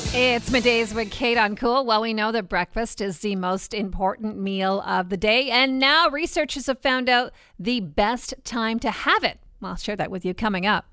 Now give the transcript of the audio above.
It's middays with Kate on Cool. Well, we know that breakfast is the most important meal of the day, and now researchers have found out the best time to have it. Well, I'll share that with you coming up.